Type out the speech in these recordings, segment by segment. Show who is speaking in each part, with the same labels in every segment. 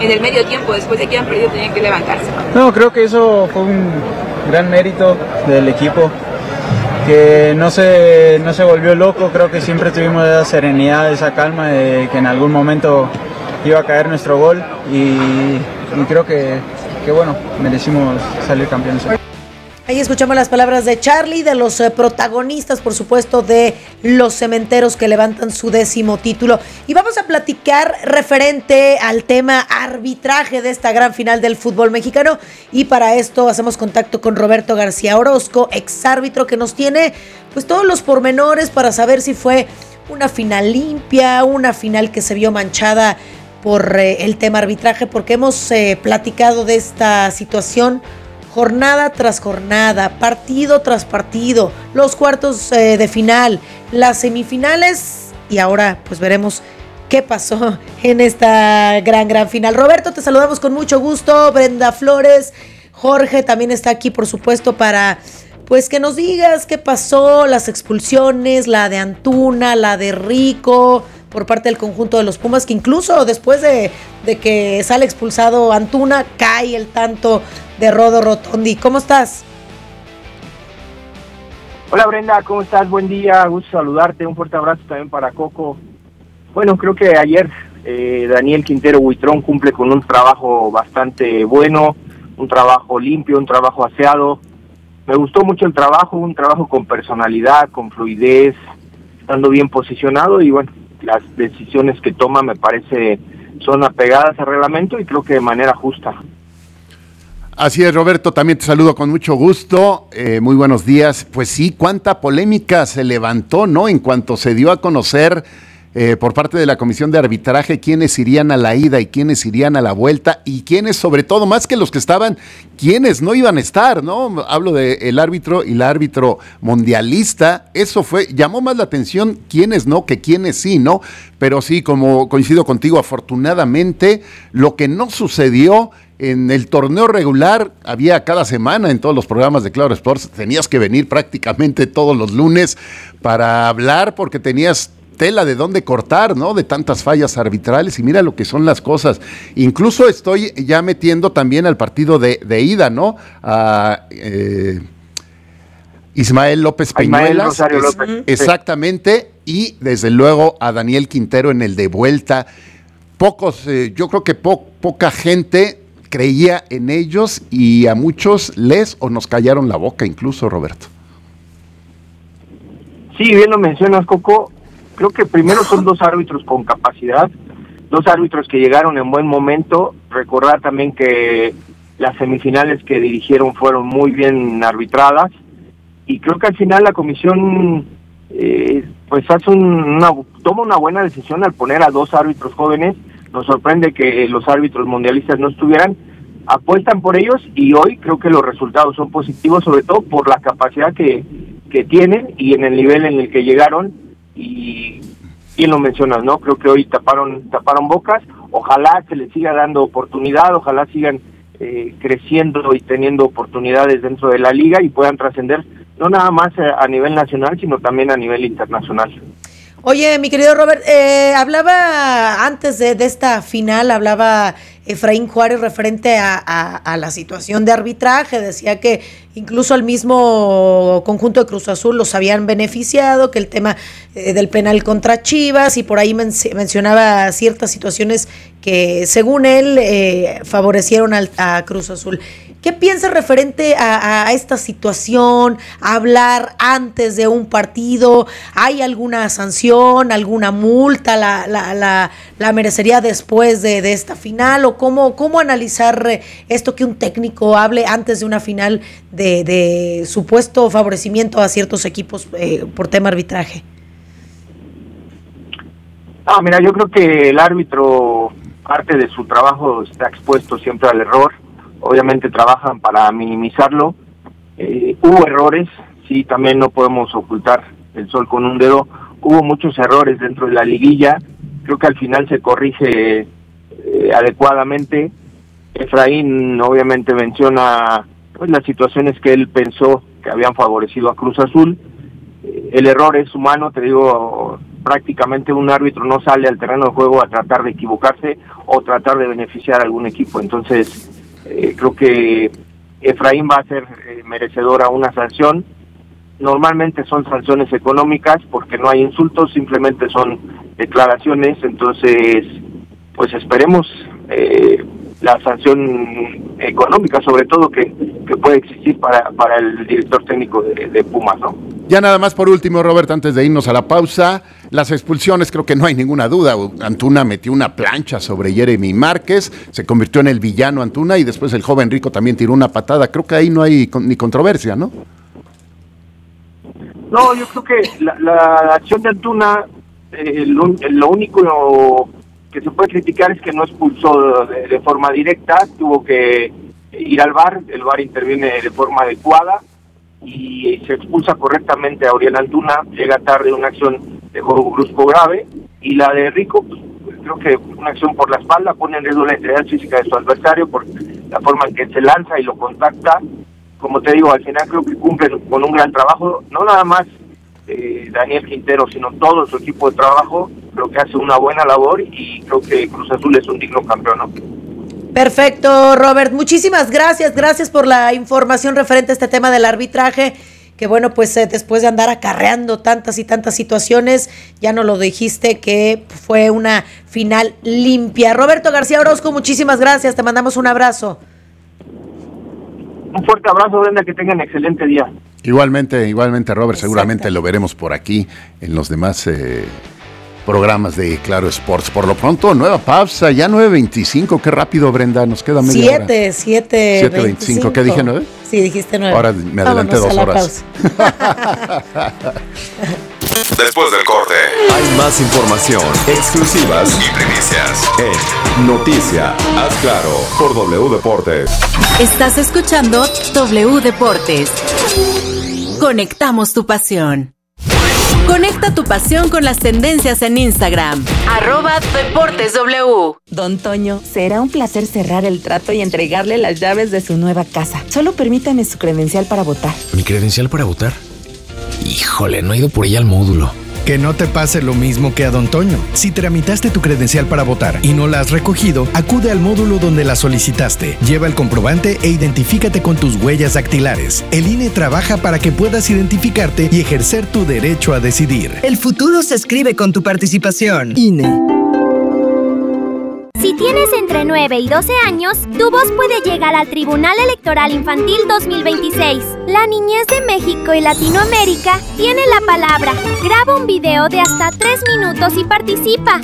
Speaker 1: en el medio tiempo, después de que han perdido, tenían que levantarse.
Speaker 2: No, creo que eso fue un gran mérito del equipo, que no se volvió loco. Creo que siempre tuvimos esa serenidad, esa calma de que en algún momento iba a caer nuestro gol y creo que bueno, merecimos salir campeones.
Speaker 3: Ahí escuchamos las palabras de Charly, de los protagonistas, por supuesto, de los cementeros que levantan su 10º título. Y vamos a platicar referente al tema arbitraje de esta gran final del fútbol mexicano. Y para esto hacemos contacto con Roberto García Orozco, exárbitro, que nos tiene pues todos los pormenores para saber si fue una final limpia, una final que se vio manchada por el tema arbitraje, porque hemos platicado de esta situación jornada tras jornada, partido tras partido, los cuartos de final, las semifinales, y ahora pues veremos qué pasó en esta gran final. Roberto, te saludamos con mucho gusto. Brenda Flores, Jorge también está aquí, por supuesto, para pues que nos digas qué pasó, las expulsiones, la de Antuna, la de Rico, por parte del conjunto de los Pumas, que incluso después de que sale expulsado Antuna, cae el tanto de Rodo Rotondi. ¿Cómo estás?
Speaker 4: Hola Brenda, ¿cómo estás? Buen día, gusto saludarte, un fuerte abrazo también para Coco. Bueno, creo que ayer Daniel Quintero Buitrón cumple con un trabajo bastante bueno, un trabajo limpio, un trabajo aseado. Me gustó mucho el trabajo, un trabajo con personalidad, con fluidez, estando bien posicionado, y bueno, las decisiones que toma me parece son apegadas al reglamento y creo que de manera justa.
Speaker 5: Así es, Roberto, también te saludo con mucho gusto, muy buenos días. Pues sí, cuánta polémica se levantó, ¿no? En cuanto se dio a conocer por parte de la Comisión de Arbitraje quiénes irían a la ida y quiénes irían a la vuelta, y quiénes, sobre todo, más que los que estaban, quiénes no iban a estar, ¿no? Hablo del árbitro y la árbitro mundialista. Eso llamó más la atención quiénes no que quiénes sí, ¿no? Pero sí, como coincido contigo, afortunadamente, lo que no sucedió en el torneo regular, había cada semana en todos los programas de Claro Sports, tenías que venir prácticamente todos los lunes para hablar, porque tenías tela de dónde cortar, ¿no? De tantas fallas arbitrales, y mira lo que son las cosas. Incluso estoy ya metiendo también al partido de ida, ¿no? A Ismael López Peñuelas,
Speaker 4: López.
Speaker 5: Exactamente, y desde luego a Daniel Quintero en el de vuelta. Yo creo que poca gente creía en ellos, y a muchos nos callaron la boca incluso, Roberto.
Speaker 4: Sí, bien lo mencionas, Coco. Creo que primero son dos árbitros con capacidad, dos árbitros que llegaron en buen momento. Recordar también que las semifinales que dirigieron fueron muy bien arbitradas, y creo que al final la comisión pues toma una buena decisión al poner a dos árbitros jóvenes. Nos sorprende que los árbitros mundialistas no estuvieran, apuestan por ellos, y hoy creo que los resultados son positivos, sobre todo por la capacidad que tienen y en el nivel en el que llegaron. Y bien lo mencionas, ¿no? Creo que hoy taparon bocas. Ojalá se les siga dando oportunidad, ojalá sigan creciendo y teniendo oportunidades dentro de la liga y puedan trascender no nada más a nivel nacional, sino también a nivel internacional.
Speaker 3: Oye, mi querido Robert, hablaba antes de esta final, hablaba Efraín Juárez referente a la situación de arbitraje. Decía que incluso el mismo conjunto de Cruz Azul los habían beneficiado, que el tema del penal contra Chivas, y por ahí mencionaba ciertas situaciones que según él favorecieron a Cruz Azul. ¿Qué piensas referente a esta situación? ¿Hablar antes de un partido? ¿Hay alguna sanción, alguna multa? ¿La merecería después de esta final? ¿O cómo analizar esto, que un técnico hable antes de una final de supuesto favorecimiento a ciertos equipos por tema arbitraje?
Speaker 4: Mira, yo creo que el árbitro, parte de su trabajo, está expuesto siempre al error. Obviamente trabajan para minimizarlo. Hubo errores, sí, también no podemos ocultar el sol con un dedo. Hubo muchos errores dentro de la liguilla. Creo que al final se corrige adecuadamente. Efraín obviamente menciona pues las situaciones que él pensó que habían favorecido a Cruz Azul. El error es humano, te digo, prácticamente un árbitro no sale al terreno de juego a tratar de equivocarse o tratar de beneficiar a algún equipo. Entonces, creo que Efraín va a ser merecedor a una sanción. Normalmente son sanciones económicas porque no hay insultos, simplemente son declaraciones. Entonces, pues esperemos la sanción económica, sobre todo que puede existir para el director técnico de Pumas, ¿no?
Speaker 5: Ya nada más por último, Robert, antes de irnos a la pausa, las expulsiones, creo que no hay ninguna duda. Antuna metió una plancha sobre Jeremy Márquez, se convirtió en el villano Antuna y después el joven Rico también tiró una patada. Creo que ahí no hay ni controversia, ¿no?
Speaker 4: No, yo creo que la acción de Antuna, lo único que se puede criticar es que no expulsó de forma directa, tuvo que ir al VAR, el VAR interviene de forma adecuada y se expulsa correctamente a Uriel Antuna, llega tarde una acción de juego brusco grave, y la de Rico, pues, creo que una acción por la espalda, pone en riesgo la integridad física de su adversario por la forma en que se lanza y lo contacta. Como te digo, al final creo que cumplen con un gran trabajo, no nada más Daniel Quintero, sino todo su equipo de trabajo. Creo que hace una buena labor y creo que Cruz Azul es un digno campeón, ¿no?
Speaker 3: Perfecto, Robert. Muchísimas gracias por la información referente a este tema del arbitraje, que bueno, pues después de andar acarreando tantas y tantas situaciones, ya nos lo dijiste que fue una final limpia. Roberto García Orozco, muchísimas gracias, te mandamos un abrazo.
Speaker 4: Un fuerte abrazo, Brenda, que tengan excelente día.
Speaker 5: Igualmente, Robert,
Speaker 3: Exacto.
Speaker 5: seguramente lo veremos por aquí en los demás programas de Claro Sports. Por lo pronto, nueva pausa, ya 9:25, qué rápido, Brenda, nos queda media hora. 7:25, ¿qué dije, 9?
Speaker 3: Sí, dijiste 9.
Speaker 5: Ahora me adelanté 2 horas.
Speaker 6: Después del corte, hay más información, exclusivas y primicias en Noticia. Haz Claro por W Deportes.
Speaker 7: Estás escuchando W Deportes. Conectamos tu pasión. Conecta tu pasión con las tendencias en Instagram. @DeportesW.
Speaker 8: Don Toño, será un placer cerrar el trato y entregarle las llaves de su nueva casa. Solo permítame su credencial para votar.
Speaker 9: ¿Mi credencial para votar? Híjole, no he ido por ella al módulo.
Speaker 10: Que no te pase lo mismo que a Don Toño. Si tramitaste tu credencial para votar y no la has recogido, acude al módulo donde la solicitaste. Lleva el comprobante e identifícate con tus huellas dactilares. El INE trabaja para que puedas identificarte y ejercer tu derecho a decidir.
Speaker 11: El futuro se escribe con tu participación. INE.
Speaker 12: Si tienes entre 9 y 12 años, tu voz puede llegar al Tribunal Electoral Infantil 2026. La niñez de México y Latinoamérica tiene la palabra. Graba un video de hasta 3 minutos y participa.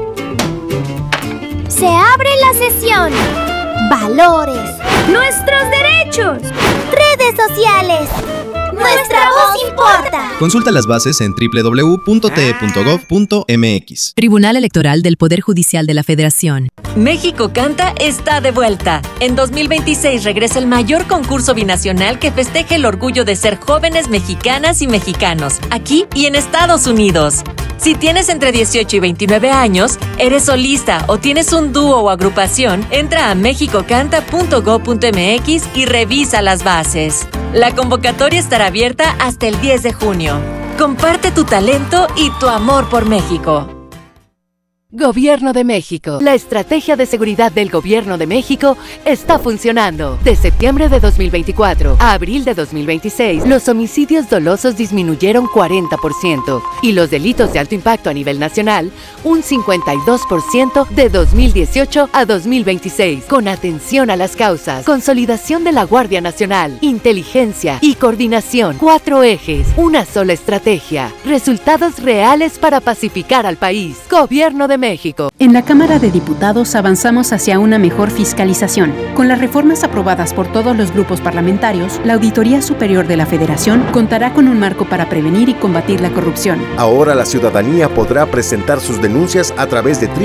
Speaker 12: Se abre la sesión. Valores. Nuestros derechos. Redes sociales. Nuestra voz importa.
Speaker 13: Consulta las bases en www.te.gov.mx.
Speaker 14: Tribunal Electoral del Poder Judicial de la Federación.
Speaker 7: México Canta está de vuelta. En 2026 regresa el mayor concurso binacional que festeje el orgullo de ser jóvenes mexicanas y mexicanos, aquí y en Estados Unidos. Si tienes entre 18 y 29 años, eres solista o tienes un dúo o agrupación, entra a mexicocanta.gov.mx y revisa las bases. La convocatoria estará abierta hasta el 10 de junio. Comparte tu talento y tu amor por México.
Speaker 15: Gobierno de México. La estrategia de seguridad del Gobierno de México está funcionando. De septiembre de 2024 a abril de 2026, los homicidios dolosos disminuyeron 40% y los delitos de alto impacto a nivel nacional un 52% de 2018 a 2026. Con atención a las causas, consolidación de la Guardia Nacional, inteligencia y coordinación. 4 ejes, una sola estrategia. Resultados reales para pacificar al país. Gobierno de México.
Speaker 16: En la Cámara de Diputados avanzamos hacia una mejor fiscalización. Con las reformas aprobadas por todos los grupos parlamentarios, la Auditoría Superior de la Federación contará con un marco para prevenir y combatir la corrupción.
Speaker 17: Ahora la ciudadanía podrá presentar sus denuncias a través de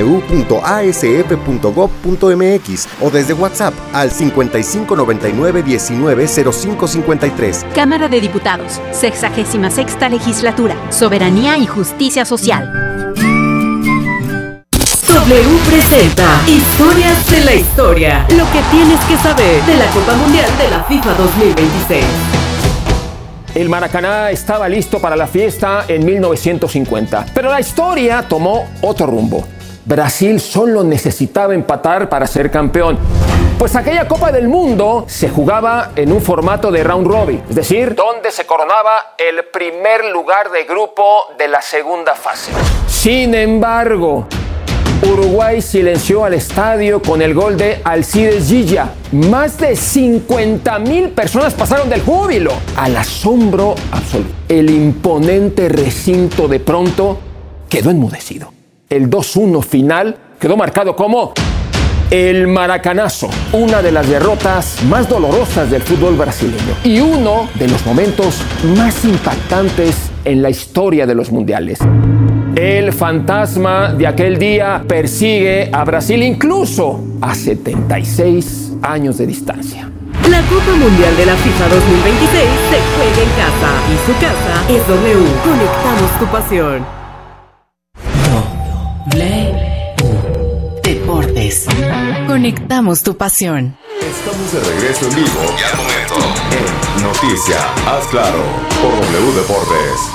Speaker 17: www.asf.gov.mx o desde WhatsApp al 5599190553.
Speaker 16: Cámara de Diputados, 66ª Legislatura, Soberanía y Justicia Social.
Speaker 7: W presenta Historias de la Historia. Lo que tienes que saber de la Copa Mundial de la FIFA 2026.
Speaker 13: El Maracaná estaba listo para la fiesta en 1950, pero la historia tomó otro rumbo. Brasil solo necesitaba empatar para ser campeón, pues aquella Copa del Mundo se jugaba en un formato de round robin, es decir, donde se coronaba el primer lugar de grupo de la segunda fase. Sin embargo, Uruguay silenció al estadio con el gol de Alcides Gilla. Más de 50,000 personas pasaron del júbilo al asombro absoluto. El imponente recinto de pronto quedó enmudecido. El 2-1 final quedó marcado como el Maracanazo, una de las derrotas más dolorosas del fútbol brasileño y uno de los momentos más impactantes en la historia de los mundiales. El fantasma de aquel día persigue a Brasil incluso a 76 años de distancia.
Speaker 18: La Copa Mundial de la FIFA 2026 se juega en casa y su casa es W. Conectamos tu pasión.
Speaker 15: Deportes. Conectamos tu pasión.
Speaker 6: Estamos de regreso en vivo y al momento en Noticia, haz claro, por W Deportes.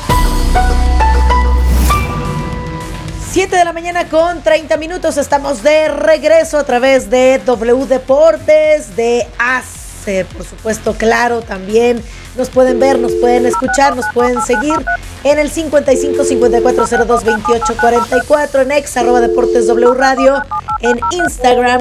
Speaker 3: 7 de la mañana con 30 minutos. Estamos de regreso a través de W Deportes, de ACE, por supuesto, claro, también nos pueden ver, nos pueden escuchar, nos pueden seguir en el 55-5402-2844, en ex, @DeportesW Radio, en Instagram,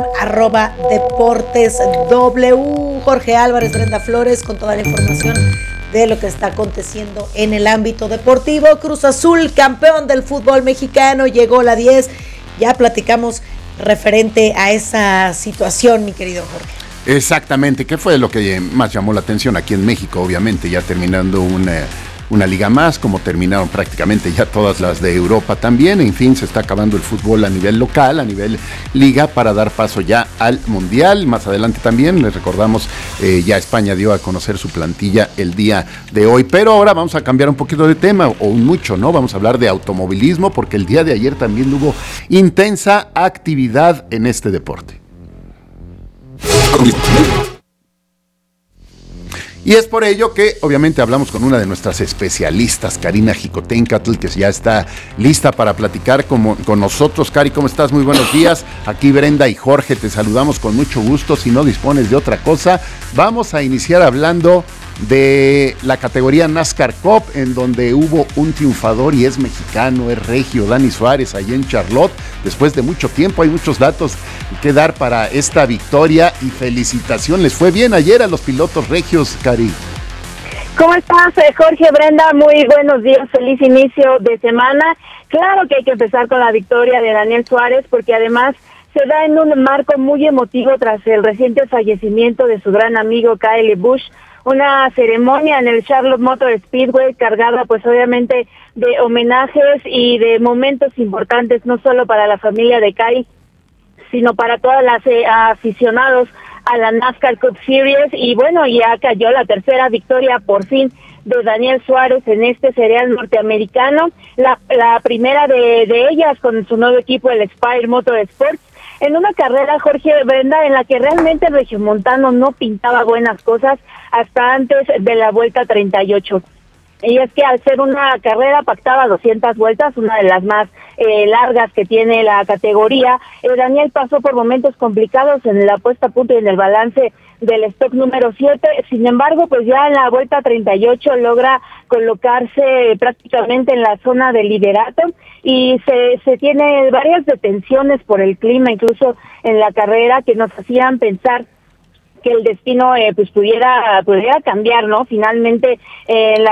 Speaker 3: @DeportesW. Jorge Álvarez, Brenda Flores, con toda la información de lo que está aconteciendo en el ámbito deportivo. Cruz Azul, campeón del fútbol mexicano, llegó la 10. Ya platicamos referente a esa situación, mi querido Jorge.
Speaker 5: Exactamente, ¿qué fue lo que más llamó la atención aquí en México? Obviamente ya terminando una liga más, como terminaron prácticamente ya todas las de Europa también. En fin, se está acabando el fútbol a nivel local, a nivel liga, para dar paso ya al Mundial. Más adelante también, les recordamos, ya España dio a conocer su plantilla el día de hoy. Pero ahora vamos a cambiar un poquito de tema, o mucho, ¿no? Vamos a hablar de automovilismo, porque el día de ayer también hubo intensa actividad en este deporte. Y es por ello que obviamente hablamos con una de nuestras especialistas, Karina Jicotencatl, que ya está lista para platicar con nosotros. Cari, ¿cómo estás? Muy buenos días. Aquí Brenda y Jorge, te saludamos con mucho gusto. Si no dispones de otra cosa, vamos a iniciar hablando de la categoría NASCAR Cup, en donde hubo un triunfador y es mexicano, es regio, Dani Suárez, allí en Charlotte. Después de mucho tiempo, hay muchos datos que dar para esta victoria y felicitación. Les fue bien ayer a los pilotos regios, Cari.
Speaker 19: ¿Cómo estás, Jorge, Brenda? Muy buenos días, feliz inicio de semana. Claro que hay que empezar con la victoria de Daniel Suárez, porque además se da en un marco muy emotivo tras el reciente fallecimiento de su gran amigo Kyle Busch. Una ceremonia en el Charlotte Motor Speedway cargada pues obviamente de homenajes y de momentos importantes, no solo para la familia de Kyle, sino para todas las aficionados a la NASCAR Cup Series. Y bueno, ya cayó la tercera victoria por fin de Daniel Suárez en este serial norteamericano, la primera de ellas con su nuevo equipo, el Spire Motorsports, en una carrera, Jorge, Brenda, en la que realmente el regiomontano no pintaba buenas cosas hasta antes de la vuelta 38. Y es que al ser una carrera pactada 200 vueltas, una de las más largas que tiene la categoría, Daniel pasó por momentos complicados en la puesta a punto y en el balance del stock número 7. Sin embargo, pues ya en la vuelta 38 logra colocarse prácticamente en la zona del liderato y se tiene varias detenciones por el clima, incluso en la carrera, que nos hacían pensar que el destino pues pudiera cambiar, ¿no? Finalmente en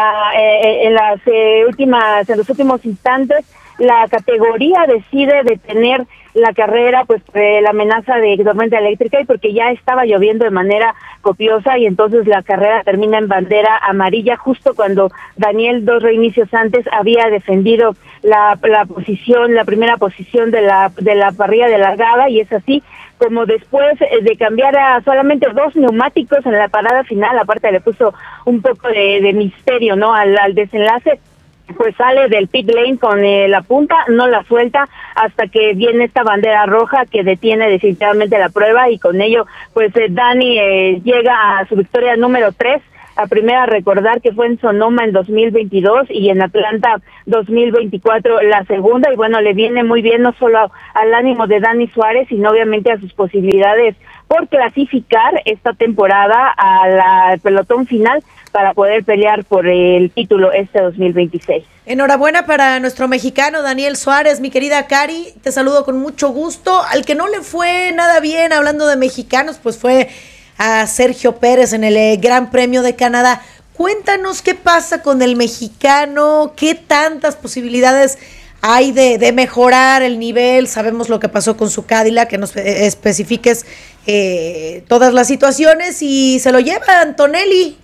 Speaker 19: los últimos instantes la categoría decide detener la carrera, pues la amenaza de tormenta eléctrica, y porque ya estaba lloviendo de manera copiosa, y entonces la carrera termina en bandera amarilla justo cuando Daniel, 2 reinicios antes, había defendido la primera posición de la parrilla de largada, y es así como después de cambiar a solamente 2 neumáticos en la parada final, aparte le puso un poco de misterio, ¿no?, al desenlace, pues sale del pit lane con la punta, no la suelta hasta que viene esta bandera roja que detiene definitivamente la prueba, y con ello pues Dani llega a su victoria número 3 La primera, recordar que fue en Sonoma en 2022 y en Atlanta 2024 la segunda, y bueno, le viene muy bien no solo al ánimo de Dani Suárez, sino obviamente a sus posibilidades por clasificar esta temporada al pelotón final para poder pelear por el título este 2026.
Speaker 3: Enhorabuena para nuestro mexicano Daniel Suárez, mi querida Cari, te saludo con mucho gusto. Al que no le fue nada bien, hablando de mexicanos, pues fue a Sergio Pérez en el Gran Premio de Canadá. Cuéntanos qué pasa con el mexicano, qué tantas posibilidades hay de mejorar el nivel. Sabemos lo que pasó con su Cadillac, que nos especifiques todas las situaciones, y se lo lleva Antonelli.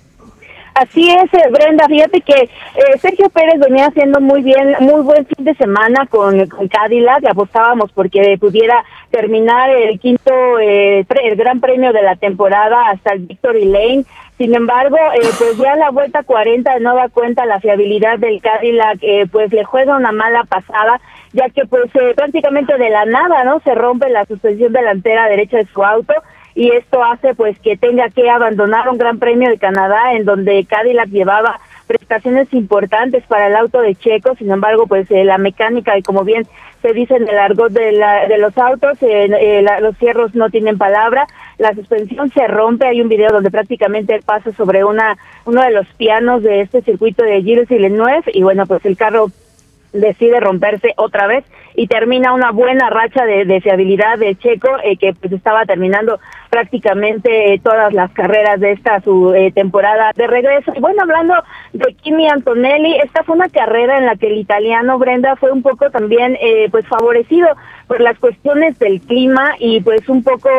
Speaker 19: Así es, Brenda, fíjate que Sergio Pérez venía haciendo muy buen fin de semana con Cadillac. Apostábamos porque pudiera terminar el quinto, el Gran Premio de la temporada hasta el Victory Lane. Sin embargo, pues ya la vuelta 40 de nueva cuenta la fiabilidad del Cadillac pues le juega una mala pasada, ya que pues prácticamente de la nada, ¿no?, se rompe la suspensión delantera derecha de su auto, y esto hace pues que tenga que abandonar un Gran Premio de Canadá en donde Cadillac llevaba prestaciones importantes para el auto de Checo. Sin embargo, pues la mecánica, y como bien se dice en el argot de los autos, los fierros no tienen palabra, la suspensión se rompe. Hay un video donde prácticamente él pasa sobre uno de los pianos de este circuito de Gilles Villeneuve, y bueno, pues el carro decide romperse otra vez y termina una buena racha de fiabilidad de Checo, que pues estaba terminando prácticamente todas las carreras de esta su temporada de regreso. Y bueno, hablando de Kimi Antonelli, esta fue una carrera en la que el italiano, Brenda, fue un poco también pues favorecido por las cuestiones del clima y pues un poco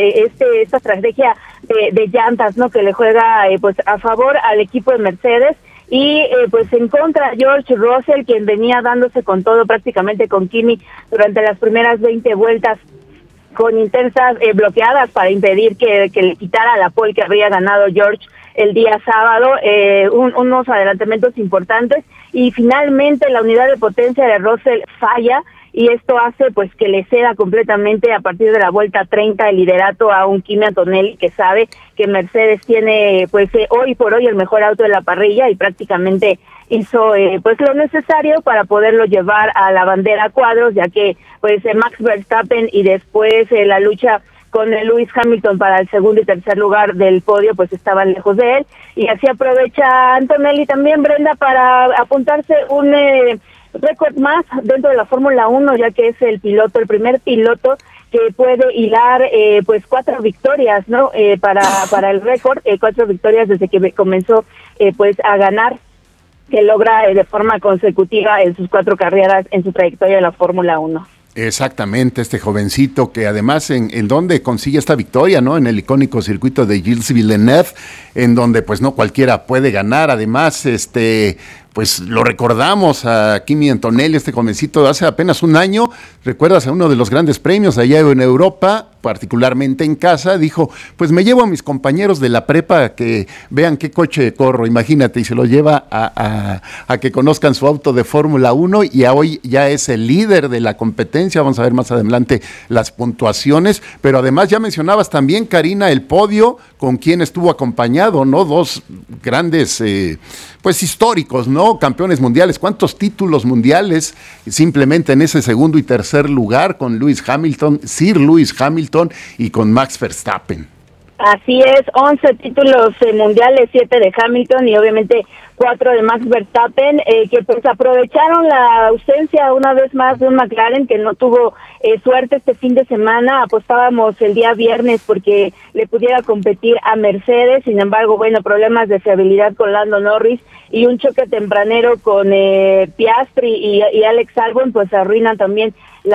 Speaker 19: esta estrategia de llantas, ¿no?, que le juega pues a favor al equipo de Mercedes. Y pues en contra George Russell, quien venía dándose con todo prácticamente con Kimi durante las primeras 20 vueltas, con intensas bloqueadas para impedir que le quitara la pole que habría ganado George el día sábado, unos adelantamientos importantes, y finalmente la unidad de potencia de Russell falla, y esto hace pues que le ceda completamente a partir de la vuelta 30 el liderato a un Kimi Antonelli que sabe que Mercedes tiene pues hoy por hoy el mejor auto de la parrilla, y prácticamente hizo pues lo necesario para poderlo llevar a la bandera a cuadros, ya que pues Max Verstappen y después la lucha con Lewis Hamilton para el segundo y tercer lugar del podio pues estaban lejos de él, y así aprovecha Antonelli también, Brenda, para apuntarse un récord más dentro de la Fórmula 1, ya que es el primer piloto que puede hilar pues 4 victorias, ¿no?, para el récord, 4 victorias desde que comenzó pues a ganar, que logra de forma consecutiva en sus 4 carreras en su trayectoria de la Fórmula 1.
Speaker 5: Exactamente, este jovencito que además en donde consigue esta victoria, ¿no?, en el icónico circuito de Gilles Villeneuve, en donde pues no cualquiera puede ganar. Además, pues lo recordamos a Kimi Antonelli, este jovencito de hace apenas un año, recuerdas, a uno de los grandes premios allá en Europa, particularmente en casa, dijo, pues me llevo a mis compañeros de la prepa que vean qué coche corro, imagínate, y se lo lleva a que conozcan su auto de Fórmula 1, y hoy ya es el líder de la competencia. Vamos a ver más adelante las puntuaciones, pero además ya mencionabas también, Karina, el podio con quien estuvo acompañado, ¿no?, 2 grandes pues históricos, ¿no?, campeones mundiales. ¿Cuántos títulos mundiales simplemente en ese segundo y tercer lugar con Sir Lewis Hamilton y con Max Verstappen?
Speaker 19: Así es, 11 títulos mundiales, 7 de Hamilton y obviamente 4 de Max Verstappen, que pues aprovecharon la ausencia una vez más de un McLaren que no tuvo suerte este fin de semana. Apostábamos el día viernes porque le pudiera competir a Mercedes, sin embargo, bueno, problemas de fiabilidad con Lando Norris y un choque tempranero con Piastri y Alex Albon, pues arruinan también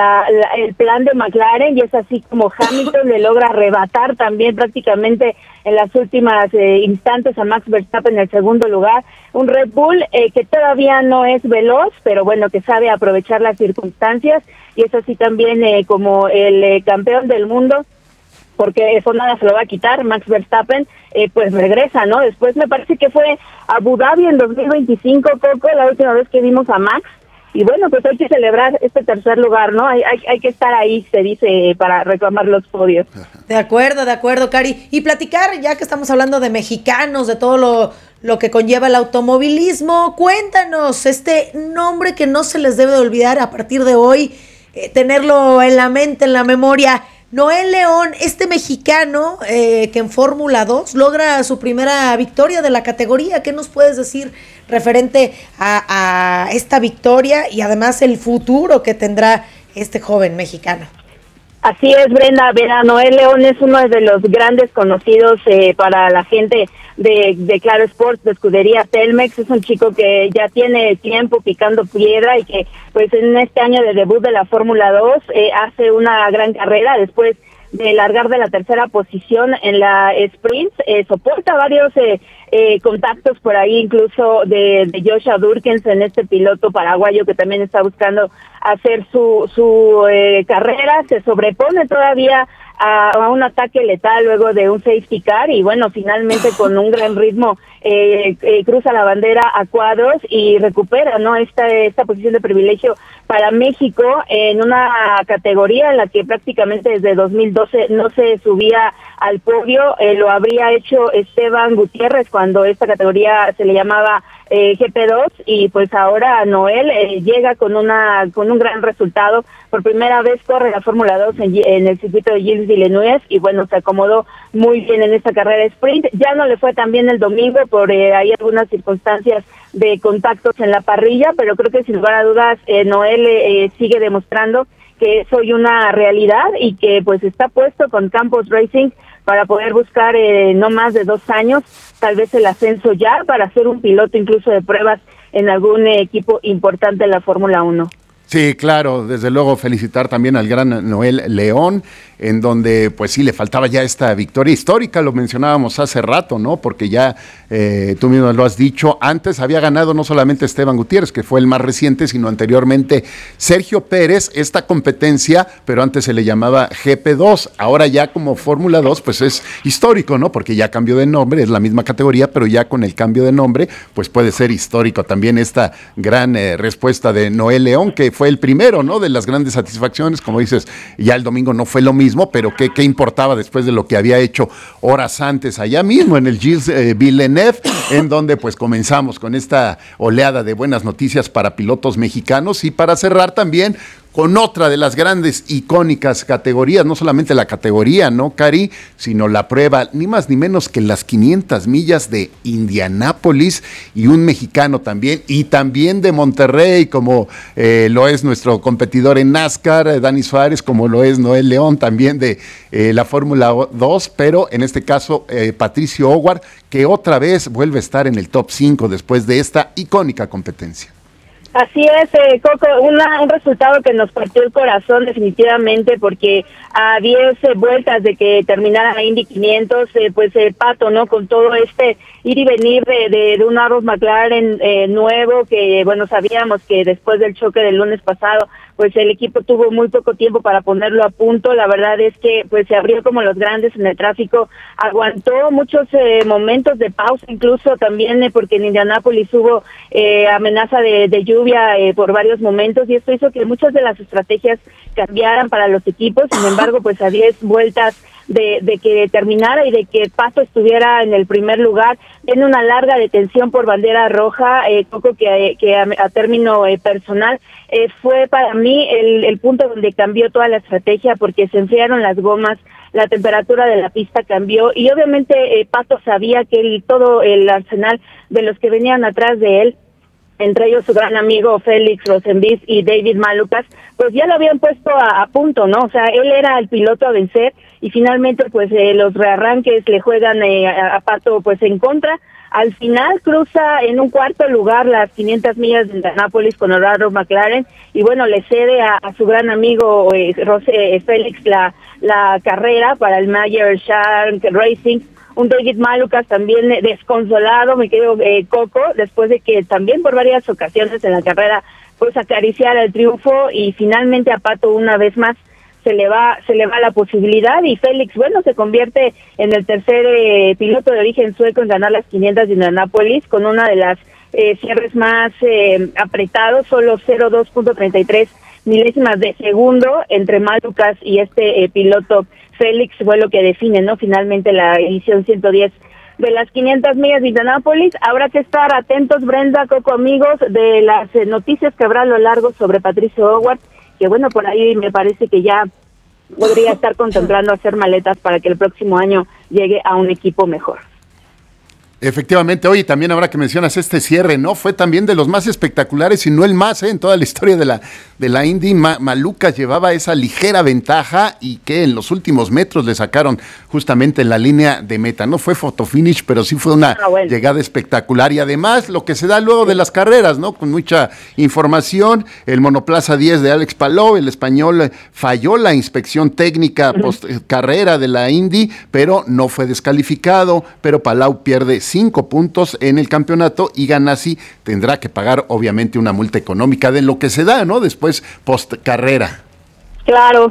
Speaker 19: el plan de McLaren, y es así como Hamilton le logra arrebatar también prácticamente en las últimas instantes a Max Verstappen en el segundo lugar. Un Red Bull que todavía no es veloz, pero bueno, que sabe aprovechar las circunstancias, y es así también como el campeón del mundo, porque eso nada se lo va a quitar, Max Verstappen, pues regresa, ¿no? Después me parece que fue Abu Dhabi en 2025, Coco, la última vez que vimos a Max, y bueno, pues hay que celebrar este tercer lugar, ¿no? Hay que estar ahí, se dice, para reclamar los podios.
Speaker 3: De acuerdo, Cari. Y platicar, ya que estamos hablando de mexicanos, de todo lo que conlleva el automovilismo, cuéntanos este nombre que no se les debe de olvidar a partir de hoy, tenerlo en la mente, en la memoria. Noel León, este mexicano que en Fórmula 2 logra su primera victoria de la categoría. ¿Qué nos puedes decir referente a esta victoria y además el futuro que tendrá este joven mexicano?
Speaker 19: Así es, Brenda. Noel León es uno de los grandes conocidos para la gente de Claro Sports, de escudería Telmex. Es un chico que ya tiene tiempo picando piedra y que pues en este año de debut de la Fórmula 2 hace una gran carrera después de largar de la tercera posición en la sprint. Soporta varios contactos por ahí, incluso de Joshua Durkens, en este piloto paraguayo que también está buscando hacer su carrera. Se sobrepone todavía a un ataque letal luego de un safety car y bueno, finalmente con un gran ritmo cruza la bandera a cuadros y recupera, ¿no?, esta posición de privilegio para México en una categoría en la que prácticamente desde 2012 no se subía al podio. Lo habría hecho Esteban Gutiérrez cuando esta categoría se le llamaba GP2 y pues ahora Noel llega con un gran resultado. Por primera vez corre la Fórmula 2 en el circuito de Gilles Villeneuve y bueno, se acomodó muy bien en esta carrera sprint. Ya no le fue tan bien el domingo por ahí algunas circunstancias de contactos en la parrilla, pero creo que sin lugar a dudas Noel sigue demostrando que soy una realidad y que pues está puesto con Campos Racing para poder buscar no más de 2 años, tal vez el ascenso ya, para ser un piloto incluso de pruebas en algún equipo importante en la Fórmula 1.
Speaker 5: Sí, claro, desde luego felicitar también al gran Noel León, en donde pues sí le faltaba ya esta victoria histórica, lo mencionábamos hace rato, ¿no? Porque ya tú mismo lo has dicho, antes había ganado no solamente Esteban Gutiérrez, que fue el más reciente, sino anteriormente Sergio Pérez, esta competencia, pero antes se le llamaba GP2, ahora ya como Fórmula 2 pues es histórico, ¿no? Porque ya cambió de nombre, es la misma categoría, pero ya con el cambio de nombre pues puede ser histórico también esta gran respuesta de Noel León, que fue el primero, ¿no?, de las grandes satisfacciones. Como dices, ya el domingo no fue lo mismo, pero ¿qué importaba después de lo que había hecho horas antes allá mismo en el Gilles Villeneuve, en donde pues comenzamos con esta oleada de buenas noticias para pilotos mexicanos? Y para cerrar también con otra de las grandes icónicas categorías, no solamente la categoría, ¿no, Cari?, sino la prueba, ni más ni menos que las 500 millas de Indianápolis, y un mexicano también, y también de Monterrey, como lo es nuestro competidor en NASCAR, Dani Suárez, como lo es Noel León, también de la Fórmula 2, pero en este caso Patricio Howard, que otra vez vuelve a estar en el top 5 después de esta icónica competencia.
Speaker 19: Así es, Coco, un resultado que nos partió el corazón definitivamente, porque a 10 vueltas de que terminara la Indy 500, pues Pato, ¿no?, con todo este ir y venir de un Arrows McLaren nuevo, que bueno, sabíamos que después del choque del lunes pasado, pues el equipo tuvo muy poco tiempo para ponerlo a punto. La verdad es que pues se abrió como los grandes en el tráfico, aguantó muchos momentos de pausa, incluso también porque en Indianápolis hubo amenaza de lluvia por varios momentos, y esto hizo que muchas de las estrategias cambiaran para los equipos. Sin embargo, pues a 10 vueltas de que terminara y de que Pato estuviera en el primer lugar, en una larga detención por bandera roja, Coco, que a término personal fue para mí el punto donde cambió toda la estrategia, porque se enfriaron las gomas, la temperatura de la pista cambió, y obviamente Pato sabía que todo el arsenal de los que venían atrás de él, entre ellos su gran amigo Félix Rosenbiz y David Malukas, pues ya lo habían puesto a punto, ¿no? O sea, él era el piloto a vencer, y finalmente pues los rearranques le juegan a Pato pues en contra. Al final cruza en un cuarto lugar las 500 millas de Indianápolis con el Arrows McLaren, y bueno, le cede a su gran amigo Félix la carrera para el Mayer Shark Racing. Un David Malukas también desconsolado, me quedo Coco, después de que también por varias ocasiones en la carrera pues acariciara el triunfo, y finalmente a Pato una vez más se le va la posibilidad, y Félix, bueno, se convierte en el tercer piloto de origen sueco en ganar las 500 de Indianápolis, con una de las cierres más apretados, solo 0.2.33 milésimas de segundo entre Malukas y este piloto Félix fue lo que define, ¿no? Finalmente la edición 110 de las 500 millas de Indianápolis. Habrá que estar atentos, Brenda, Coco, amigos, de las noticias que habrá a lo largo sobre Patricio Howard, que bueno, por ahí me parece que ya podría estar contemplando hacer maletas para que el próximo año llegue a un equipo mejor.
Speaker 5: Efectivamente, oye, también ahora que mencionas este cierre, ¿no? Fue también de los más espectaculares, y no el más, en toda la historia de la Indy. Malukas llevaba esa ligera ventaja y que en los últimos metros le sacaron justamente en la línea de meta. No fue fotofinish, pero sí fue una llegada espectacular. Y además, lo que se da luego de las carreras, ¿no? Con mucha información, el monoplaza 10 de Alex Palou, el español, falló la inspección técnica post carrera de la Indy, pero no fue descalificado, pero Palou pierde 5 puntos en el campeonato y Ganassi tendrá que pagar obviamente una multa económica de lo que se da, ¿no? Después post carrera.
Speaker 19: Claro,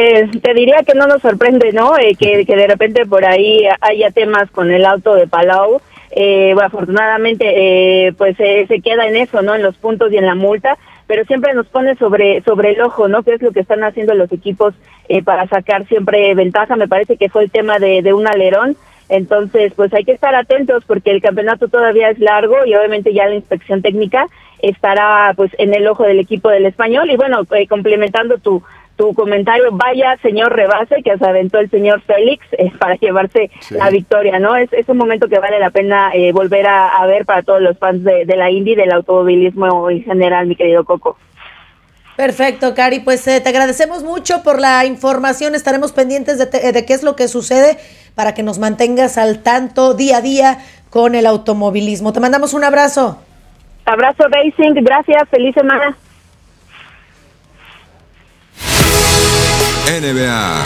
Speaker 19: te diría que no nos sorprende, ¿no? Que de repente por ahí haya temas con el auto de Palou. Bueno, afortunadamente pues se queda en eso, ¿no? En los puntos y en la multa, pero siempre nos pone sobre el ojo, ¿no? ¿Qué es lo que están haciendo los equipos para sacar siempre ventaja? Me parece que fue el tema de un alerón. Entonces, pues hay que estar atentos porque el campeonato todavía es largo y obviamente ya la inspección técnica estará pues en el ojo del equipo del español. Y bueno, complementando tu comentario, vaya señor rebase que se aventó el señor Félix para llevarse la victoria, ¿no? Es un momento que vale la pena volver a ver para todos los fans de la Indy, del automovilismo en general, mi querido Coco.
Speaker 3: Perfecto, Cari, pues te agradecemos mucho por la información, estaremos pendientes de qué es lo que sucede para que nos mantengas al tanto día a día con el automovilismo. Te mandamos un abrazo.
Speaker 19: Abrazo Racing, gracias, feliz semana.
Speaker 6: NBA.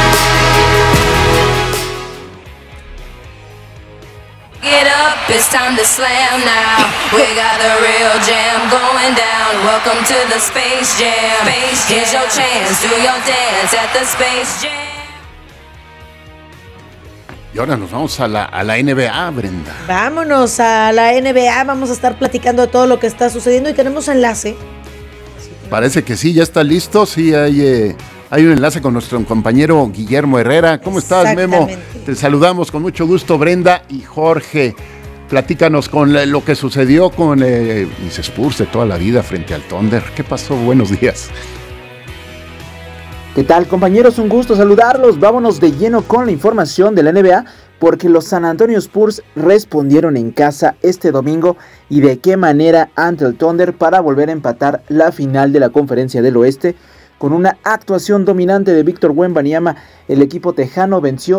Speaker 20: Get up, it's time to slam now. We got the real jam going down. Welcome to the Space Jam. Here's your chance, do your dance at the Space Jam.
Speaker 5: Y ahora nos vamos a la NBA, Brenda.
Speaker 3: Vámonos a la NBA, vamos a estar platicando de todo lo que está sucediendo y tenemos enlace.
Speaker 5: Parece que sí, ya está listo, sí, hay un enlace con nuestro compañero Guillermo Herrera. ¿Cómo estás, Memo? Te saludamos con mucho gusto, Brenda y Jorge. Platícanos con lo que sucedió con mis Spurs de toda la vida frente al Thunder. ¿Qué pasó? Buenos días.
Speaker 21: ¿Qué tal, compañeros? Un gusto saludarlos. Vámonos de lleno con la información de la NBA, porque los San Antonio Spurs respondieron en casa este domingo y de qué manera ante el Thunder para volver a empatar la final de la Conferencia del Oeste. Con una actuación dominante de Victor Wembanyama, el equipo tejano venció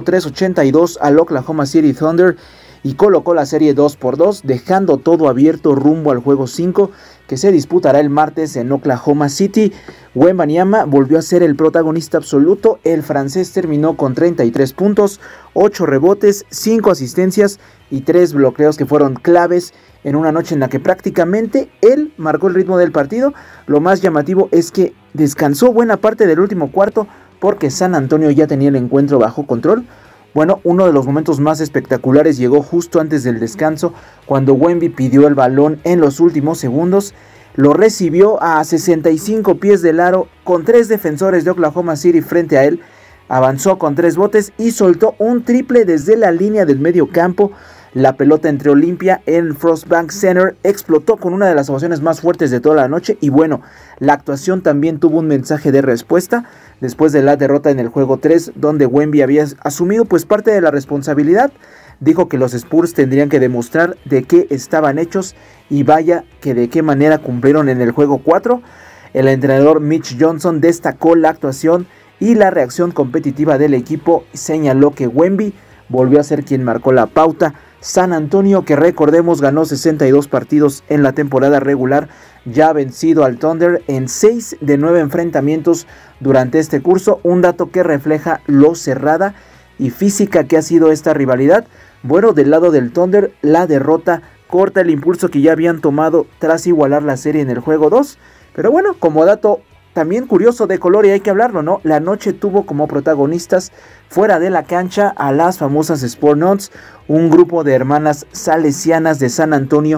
Speaker 21: 103-82 al Oklahoma City Thunder y colocó la serie 2-2, dejando todo abierto rumbo al juego 5, que se disputará el martes en Oklahoma City. Wembanyama volvió a ser el protagonista absoluto. El francés terminó con 33 puntos, 8 rebotes, 5 asistencias y 3 bloqueos que fueron claves en una noche en la que prácticamente él marcó el ritmo del partido. Lo más llamativo es que descansó buena parte del último cuarto porque San Antonio ya tenía el encuentro bajo control. Bueno, uno de los momentos más espectaculares llegó justo antes del descanso, cuando Wemby pidió el balón en los últimos segundos, lo recibió a 65 pies del aro con 3 defensores de Oklahoma City frente a él, avanzó con 3 botes y soltó un triple desde la línea del medio campo. La pelota entre Olympia en Frostbank Center explotó con una de las ovaciones más fuertes de toda la noche. Y bueno, la actuación también tuvo un mensaje de respuesta después de la derrota en el juego 3, donde Wemby había asumido pues parte de la responsabilidad. Dijo que los Spurs tendrían que demostrar de qué estaban hechos y vaya que de qué manera cumplieron en el juego 4. El entrenador Mitch Johnson destacó la actuación y la reacción competitiva del equipo y señaló que Wemby volvió a ser quien marcó la pauta. San Antonio, que recordemos ganó 62 partidos en la temporada regular, ya ha vencido al Thunder en 6 de 9 enfrentamientos durante este curso, un dato que refleja lo cerrada y física que ha sido esta rivalidad. Bueno, del lado del Thunder, la derrota corta el impulso que ya habían tomado tras igualar la serie en el juego 2, pero bueno, como dato también curioso de color y hay que hablarlo, ¿no? La noche tuvo como protagonistas fuera de la cancha a las famosas Sport Nuts, un grupo de hermanas salesianas de San Antonio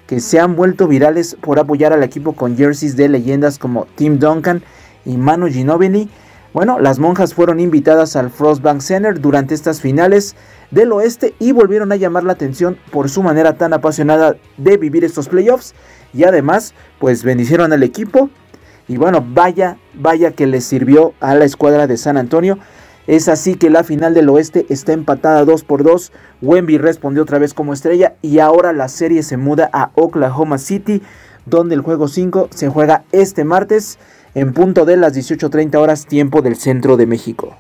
Speaker 21: que se han vuelto virales por apoyar al equipo con jerseys de leyendas como Tim Duncan y Manu Ginóbili. Bueno, las monjas fueron invitadas al Frostbank Center durante estas finales del oeste y volvieron a llamar la atención por su manera tan apasionada de vivir estos playoffs, y además pues bendicieron al equipo y bueno, vaya que les sirvió a la escuadra de San Antonio. Es así que la final del oeste está empatada 2-2. Wemby respondió otra vez como estrella y ahora la serie se muda a Oklahoma City, donde el juego 5 se juega este martes en punto de las 18:30 horas tiempo del centro de México.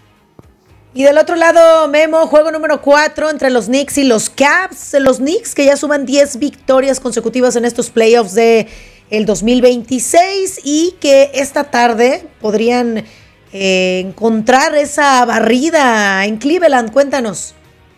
Speaker 3: Y del otro lado, Memo, juego número 4 entre los Knicks y los Cavs. Los Knicks que ya suman 10 victorias consecutivas en estos playoffs de el 2026 y que esta tarde podrían encontrar esa barrida en Cleveland. Cuéntanos.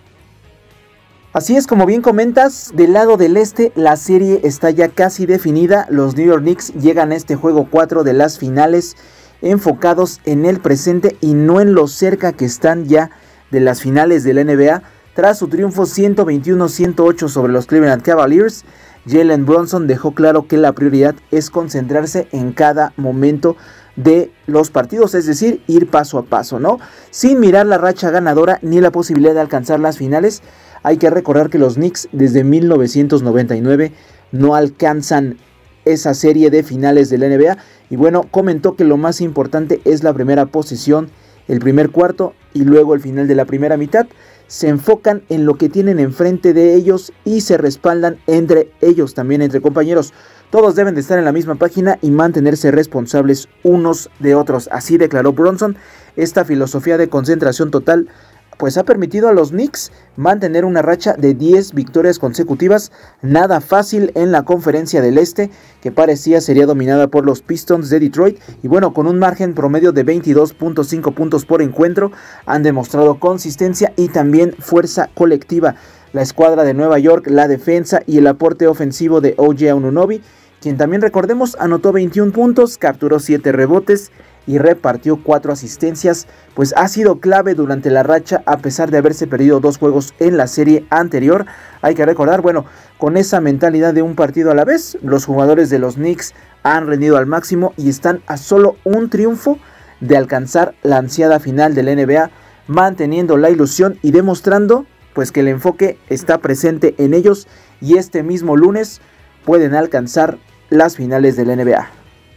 Speaker 21: Así es, como bien comentas, del lado del este la serie está ya casi definida. Los New York Knicks llegan a este juego 4 de las finales enfocados en el presente y no en lo cerca que están ya de las finales de la NBA. Tras su triunfo 121-108 sobre los Cleveland Cavaliers, Jalen Brunson dejó claro que la prioridad es concentrarse en cada momento de los partidos, es decir, ir paso a paso, ¿no? Sin mirar la racha ganadora ni la posibilidad de alcanzar las finales. Hay que recordar que los Knicks desde 1999 no alcanzan esa serie de finales de la NBA. Y bueno, comentó que lo más importante es la primera posición, el primer cuarto y luego el final de la primera mitad. Se enfocan en lo que tienen enfrente de ellos y se respaldan entre ellos, también entre compañeros. Todos deben de estar en la misma página y mantenerse responsables unos de otros. Así declaró Brunson. Esta filosofía de concentración total pues ha permitido a los Knicks mantener una racha de 10 victorias consecutivas, nada fácil en la conferencia del este, que parecía sería dominada por los Pistons de Detroit, y bueno, con un margen promedio de 22.5 puntos por encuentro, han demostrado consistencia y también fuerza colectiva. La escuadra de Nueva York, la defensa y el aporte ofensivo de OG Anunoby, quien también recordemos anotó 21 puntos, capturó 7 rebotes y repartió 4 asistencias, pues ha sido clave durante la racha a pesar de haberse perdido 2 juegos en la serie anterior. Hay que recordar, bueno, con esa mentalidad de un partido a la vez, los jugadores de los Knicks han rendido al máximo y están a solo un triunfo de alcanzar la ansiada final del NBA, manteniendo la ilusión y demostrando pues que el enfoque está presente en ellos y este mismo lunes pueden alcanzar las finales del NBA.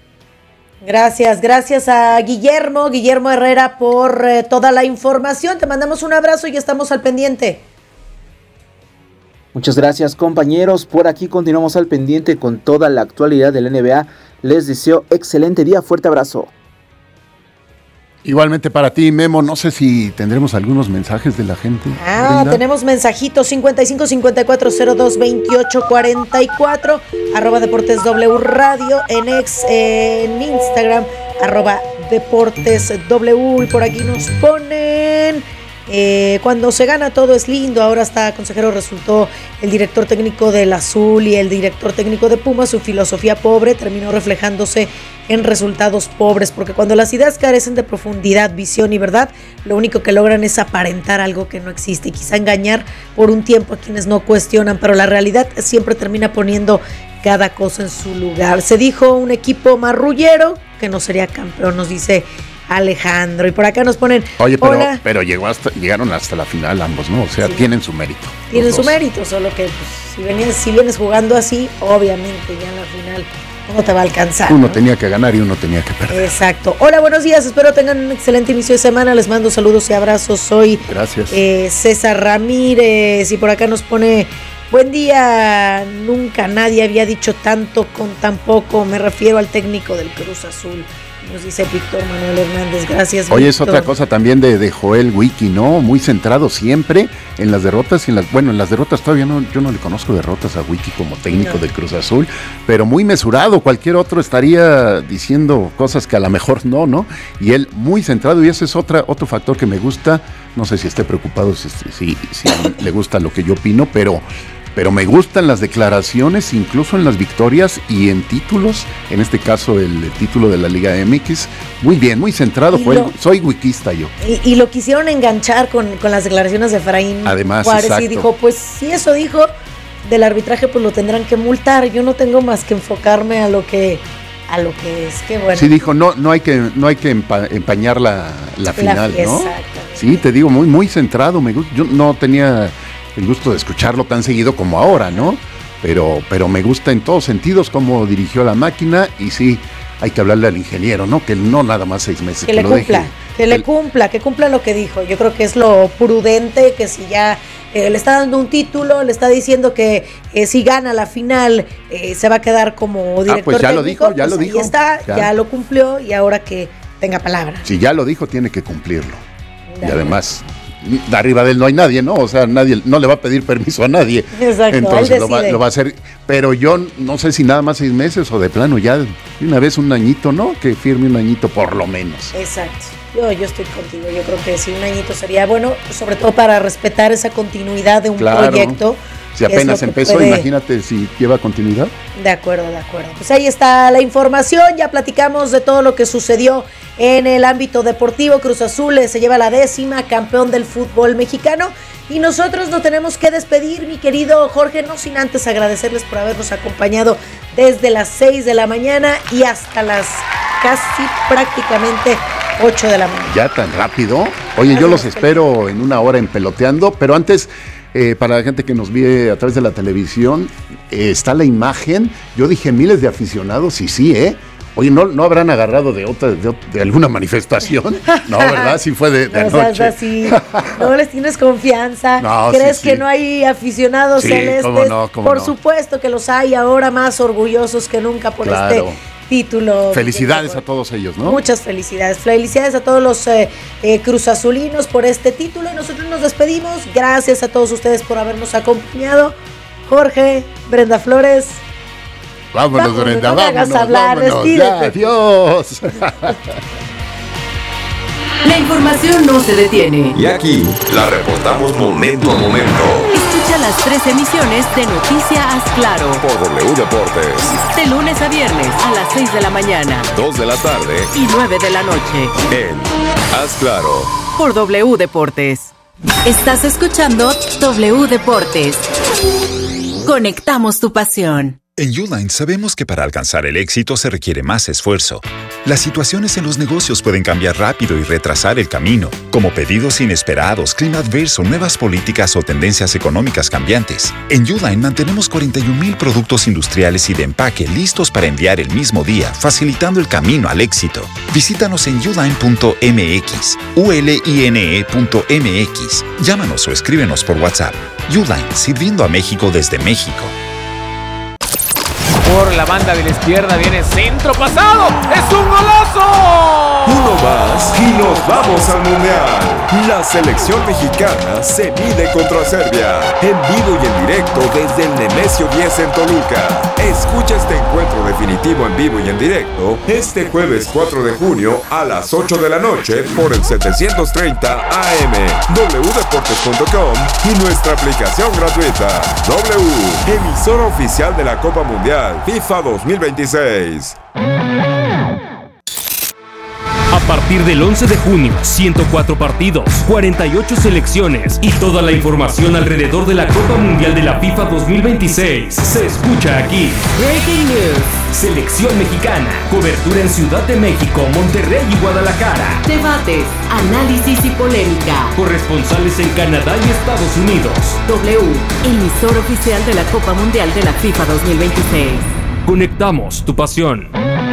Speaker 3: Gracias a Guillermo Herrera por toda la información. Te mandamos un abrazo y estamos al pendiente.
Speaker 21: Muchas gracias, compañeros. Por aquí continuamos al pendiente con toda la actualidad del NBA. Les deseo excelente día. Fuerte abrazo.
Speaker 5: Igualmente para ti, Memo. No sé si tendremos algunos mensajes de la gente.
Speaker 3: Tenemos mensajitos 55 54 02 28 44 @Deportes W Radio en Instagram @Deportes W, y por aquí nos ponen cuando se gana todo es lindo. Ahora hasta consejero resultó el director técnico del Azul y el director técnico de Pumas. Su filosofía pobre terminó reflejándose en resultados pobres, porque cuando las ideas carecen de profundidad, visión y verdad, lo único que logran es aparentar algo que no existe y quizá engañar por un tiempo a quienes no cuestionan, pero la realidad siempre termina poniendo cada cosa en su lugar. Se dijo un equipo marrullero que no sería campeón, nos dice Alejandro. Y por acá nos ponen,
Speaker 5: oye, pero llegaron hasta la final ambos, ¿no? O sea, sí, tienen su mérito.
Speaker 3: Tienen su mérito, solo que pues, si vienes jugando así, obviamente ya en la final no te va a alcanzar.
Speaker 5: Uno tenía que ganar y uno tenía que perder.
Speaker 3: Exacto. Hola, buenos días. Espero tengan un excelente inicio de semana. Les mando saludos y abrazos. Soy César Ramírez. Y por acá nos pone, buen día. Nunca nadie había dicho tanto con tan poco. Me refiero al técnico del Cruz Azul. Nos dice Víctor Manuel Hernández. Gracias,
Speaker 5: Oye,
Speaker 3: Víctor.
Speaker 5: es otra cosa también de Joel Wiki, ¿no? Muy centrado siempre en las derrotas. En las derrotas todavía yo no le conozco derrotas a Wiki como técnico del Cruz Azul, pero muy mesurado. Cualquier otro estaría diciendo cosas que a lo mejor no. Y él muy centrado, y ese es otro factor que me gusta. No sé si esté preocupado, si le gusta lo que yo opino, pero me gustan las declaraciones, incluso en las victorias y en títulos, en este caso el título de la Liga MX, muy bien, muy centrado, soy wikista yo.
Speaker 3: Y lo quisieron enganchar con las declaraciones de Efraín
Speaker 5: Además,
Speaker 3: Juárez,
Speaker 5: exacto.
Speaker 3: y dijo, pues si eso dijo, del arbitraje, pues lo tendrán que multar. Yo no tengo más que enfocarme a lo que es, que bueno.
Speaker 5: Sí, dijo, no hay que empañar la final, ¿no? Sí, te digo, muy, muy centrado. Yo no tenía el gusto de escucharlo tan seguido como ahora, ¿no? Pero me gusta en todos sentidos cómo dirigió la máquina, y sí, hay que hablarle al ingeniero, ¿no? Que no nada más 6 meses.
Speaker 3: Que le cumpla lo que dijo. Yo creo que es lo prudente, que si ya le está dando un título, le está diciendo que si gana la final se va a quedar como director
Speaker 5: pues ya
Speaker 3: técnico,
Speaker 5: lo dijo.
Speaker 3: Ahí está, ya lo cumplió, y ahora que tenga palabra.
Speaker 5: Si ya lo dijo, tiene que cumplirlo. Y además, de arriba de él no hay nadie, ¿no? O sea, nadie no le va a pedir permiso a nadie.
Speaker 3: Exacto,
Speaker 5: entonces lo va a hacer. Pero yo no sé si nada más 6 meses o de plano ya una vez un añito, ¿no? Que firme un añito por lo menos.
Speaker 3: Exacto. Yo estoy contigo. Yo creo que sí, un añito sería bueno, sobre todo para respetar esa continuidad de un proyecto.
Speaker 5: Si apenas empezó, imagínate si lleva continuidad.
Speaker 3: De acuerdo. Pues ahí está la información. Ya platicamos de todo lo que sucedió en el ámbito deportivo. Cruz Azul se lleva la 10ª, campeón del fútbol mexicano. Y nosotros nos tenemos que despedir, mi querido Jorge, no sin antes agradecerles por habernos acompañado desde las 6 de la mañana y hasta las casi prácticamente 8 de la mañana.
Speaker 5: ¿Ya tan rápido? Oye, yo los espero en una hora en Peloteando, pero antes, para la gente que nos ve a través de la televisión, está la imagen. Yo dije miles de aficionados, y sí, Oye, ¿no habrán agarrado de alguna manifestación? No, ¿verdad? Sí fue de anoche.
Speaker 3: Así. No les tienes confianza.
Speaker 5: No,
Speaker 3: ¿Crees
Speaker 5: sí.
Speaker 3: que no hay aficionados celestes?
Speaker 5: ¿Cómo no?
Speaker 3: Por supuesto que los hay, ahora más orgullosos que nunca por este título.
Speaker 5: Felicidades a todos ellos, ¿no?
Speaker 3: Muchas felicidades. Felicidades a todos los cruzazulinos por este título, y nosotros nos despedimos. Gracias a todos ustedes por habernos acompañado. Jorge, Brenda Flores.
Speaker 5: Vámonos, Brenda,
Speaker 3: no
Speaker 5: vámonos.
Speaker 3: Hablar,
Speaker 5: Ya, adiós.
Speaker 18: La información no se detiene.
Speaker 6: Y aquí la reportamos momento a momento.
Speaker 18: Escucha las 3 emisiones de Noticia Haz Claro
Speaker 6: por W Deportes.
Speaker 18: De lunes a viernes a las 6 de la mañana,
Speaker 6: 2 de la tarde
Speaker 18: y 9 de la noche.
Speaker 6: En Haz Claro
Speaker 18: por W Deportes.
Speaker 8: Estás escuchando W Deportes. Conectamos tu pasión.
Speaker 1: En Uline sabemos que para alcanzar el éxito se requiere más esfuerzo. Las situaciones en los negocios pueden cambiar rápido y retrasar el camino, como pedidos inesperados, clima adverso, nuevas políticas o tendencias económicas cambiantes. En Uline mantenemos 41,000 productos industriales y de empaque listos para enviar el mismo día, facilitando el camino al éxito. Visítanos en uline.mx, uline.mx. Llámanos o escríbenos por WhatsApp. Uline, sirviendo a México desde México.
Speaker 22: Por la banda de la izquierda viene centro pasado. ¡Es un golazo!
Speaker 6: Uno más y nos vamos al Mundial. La selección mexicana se mide contra Serbia. En vivo y en directo desde el Nemesio 10 en Toluca. Escucha este encuentro definitivo en vivo y en directo este jueves 4 de junio a las 8 de la noche por el 730 AM, wdeportes.com y nuestra aplicación gratuita. W, emisora oficial de la Copa Mundial FIFA 2026.
Speaker 23: A partir del 11 de junio, 104 partidos, 48 selecciones y toda la información alrededor de la Copa Mundial de la FIFA 2026 se escucha aquí.
Speaker 18: Breaking News.
Speaker 23: Selección mexicana. Cobertura en Ciudad de México, Monterrey y Guadalajara.
Speaker 18: Debates, análisis y polémica.
Speaker 23: Corresponsales en Canadá y Estados Unidos.
Speaker 18: W, emisor oficial de la Copa Mundial de la FIFA 2026.
Speaker 23: Conectamos tu pasión.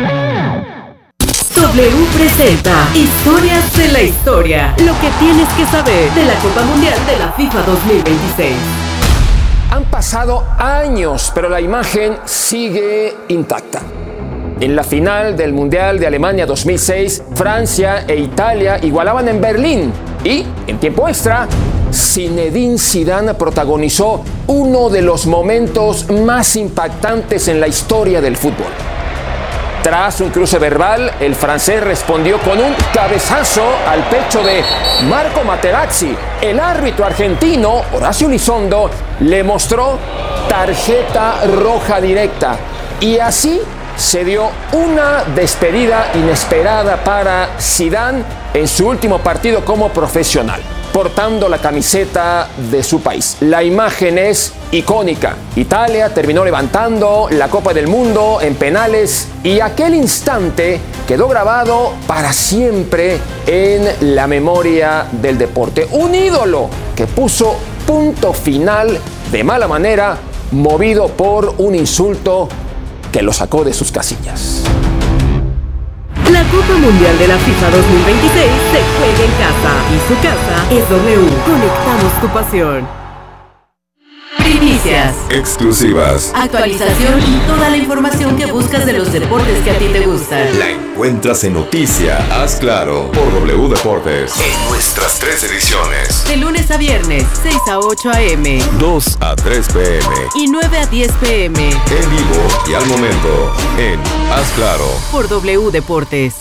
Speaker 18: W presenta Historias de la Historia. Lo que tienes que saber de la Copa Mundial de la FIFA 2026.
Speaker 13: Han pasado años, pero la imagen sigue intacta. En la final del Mundial de Alemania 2006, Francia e Italia igualaban en Berlín. Y, en tiempo extra, Zinedine Zidane protagonizó uno de los momentos más impactantes en la historia del fútbol. Tras un cruce verbal, el francés respondió con un cabezazo al pecho de Marco Materazzi. El árbitro argentino, Horacio Elizondo, le mostró tarjeta roja directa. Y así se dio una despedida inesperada para Zidane en su último partido como profesional. portando la camiseta de su país. La imagen es icónica. Italia terminó levantando la Copa del Mundo en penales y aquel instante quedó grabado para siempre en la memoria del deporte. Un ídolo que puso punto final de mala manera, movido por un insulto que lo sacó de sus casillas.
Speaker 18: La Copa Mundial de la FIFA 2026 se juega en casa y su casa es W. Conectamos tu pasión.
Speaker 15: Primicias,
Speaker 6: Exclusivas.
Speaker 15: actualización y toda la información que buscas de los deportes que a ti te gustan.
Speaker 6: La encuentras en Noticia, Haz Claro, por W Deportes. En nuestras 3 ediciones.
Speaker 15: De lunes a viernes, 6 a 8 a.m.
Speaker 6: 2 a 3 p.m.
Speaker 15: y 9 a 10 p.m.
Speaker 6: En vivo y al momento, en Haz Claro.
Speaker 15: por W Deportes.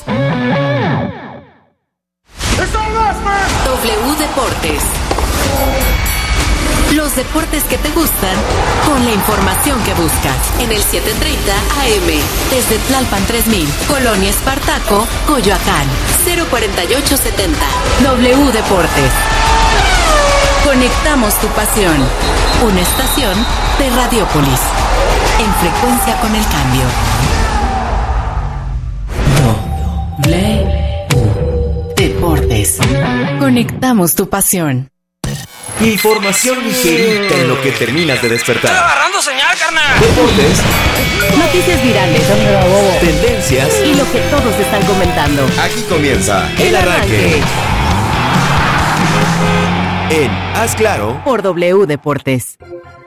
Speaker 15: W Deportes. Los deportes que te gustan con la información que buscas. En el 730 AM. Desde Tlalpan 3000, Colonia Espartaco, Coyoacán. 04870. W Deportes. Conectamos tu pasión. Una estación de Radiópolis. En frecuencia con el cambio. W Deportes. Conectamos tu pasión.
Speaker 2: Información ligerita en lo que terminas de despertar.
Speaker 22: ¡Estoy agarrando señal, carnal!
Speaker 2: Deportes,
Speaker 15: Noticias virales,
Speaker 2: tendencias
Speaker 15: y lo que todos están comentando.
Speaker 2: Aquí comienza el arranque. En Haz Claro
Speaker 15: por W Deportes.